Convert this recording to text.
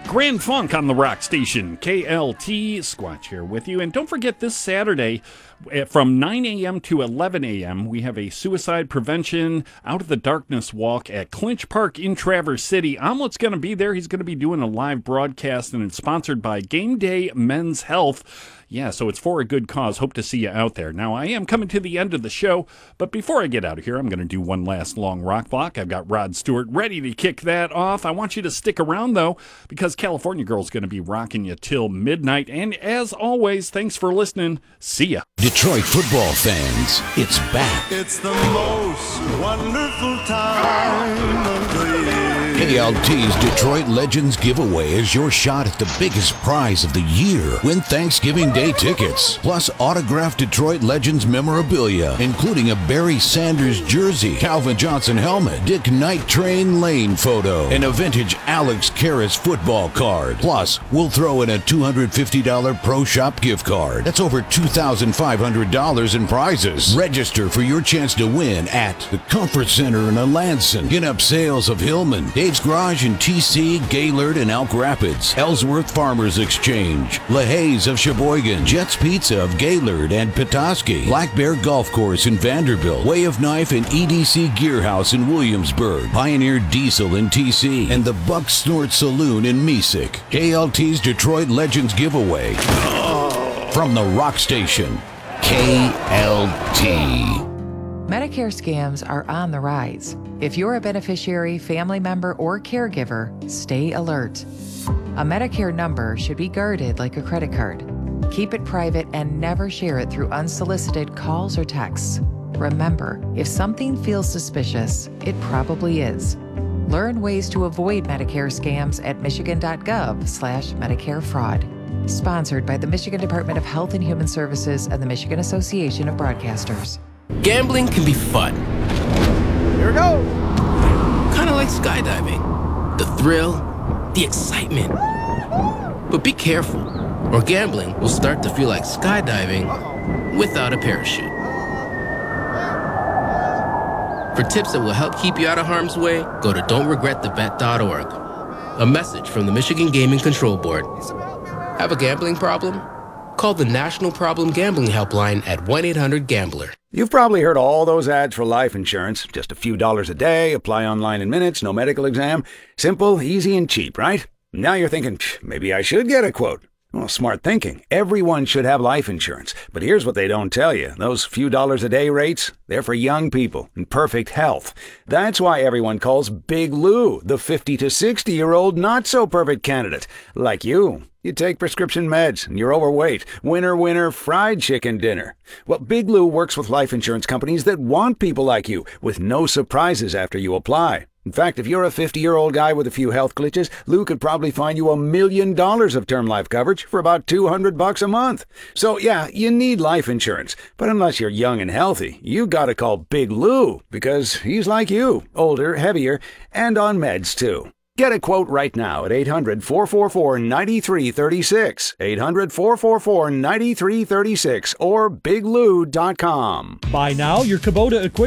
Grand Funk on the Rock Station, KLT. Squatch here with you. And don't forget, this Saturday from 9 a.m. to 11 a.m., we have a suicide prevention Out of the Darkness walk at Clinch Park in Traverse City. Omelet's going to be there. He's going to be doing a live broadcast, and it's sponsored by Game Day Men's Health. Yeah, so it's for a good cause. Hope to see you out there. Now, I am coming to the end of the show, but before I get out of here, I'm going to do one last long rock block. I've got Rod Stewart ready to kick that off. I want you to stick around, though, because California Girl's going to be rocking you till midnight. And as always, thanks for listening. See ya. Detroit football fans, it's back. It's the most wonderful time of the year. KLT's Detroit Legends giveaway is your shot at the biggest prize of the year. Win Thanksgiving Day tickets, plus autographed Detroit Legends memorabilia, including a Barry Sanders jersey, Calvin Johnson helmet, Dick Night Train Lane photo, and a vintage Alex Karras football card. Plus, we'll throw in a $250 Pro Shop gift card. That's over $2,500 in prizes. Register for your chance to win at the Comfort Center in Alanson, Get-Up Sales of Hillman, Dave's Garage in TC, Gaylord, and Elk Rapids, Ellsworth Farmers Exchange, LaHaye's of Sheboygan, Jets Pizza of Gaylord and Petoskey, Black Bear Golf Course in Vanderbilt, Way of Knife and EDC Gear House in Williamsburg, Pioneer Diesel in TC, and the Buck Snort Saloon in Mesick. KLT's Detroit Legends giveaway from the Rock Station, KLT. Medicare scams are on the rise. If you're a beneficiary, family member, or caregiver, stay alert. A Medicare number should be guarded like a credit card. Keep it private and never share it through unsolicited calls or texts. Remember, if something feels suspicious, it probably is. Learn ways to avoid Medicare scams at michigan.gov/Medicare fraud. Sponsored by the Michigan Department of Health and Human Services and the Michigan Association of Broadcasters. Gambling can be fun. Here we go. Kind of like skydiving. The thrill, the excitement. But be careful, or gambling will start to feel like skydiving without a parachute. For tips that will help keep you out of harm's way, go to don'tregretthebet.org. A message from the Michigan Gaming Control Board. Have a gambling problem? Call the National Problem Gambling Helpline at 1-800-GAMBLER. You've probably heard all those ads for life insurance. Just a few dollars a day, apply online in minutes, no medical exam. Simple, easy, and cheap, right? Now you're thinking, maybe I should get a quote. Well, smart thinking. Everyone should have life insurance. But here's what they don't tell you. Those few dollars a day rates, they're for young people in perfect health. That's why everyone calls Big Lou the 50 to 60-year-old not-so-perfect candidate. Like you. You take prescription meds and you're overweight. Winner, winner, fried chicken dinner. Well, Big Lou works with life insurance companies that want people like you with no surprises after you apply. In fact, if you're a 50-year-old guy with a few health glitches, Lou could probably find you $1 million of term life coverage for about $200 a month. So yeah, you need life insurance. But unless you're young and healthy, you gotta call Big Lou because he's like you, older, heavier, and on meds too. Get a quote right now at 800-444-9336, 800-444-9336, or biglou.com. By now, your Kubota equipment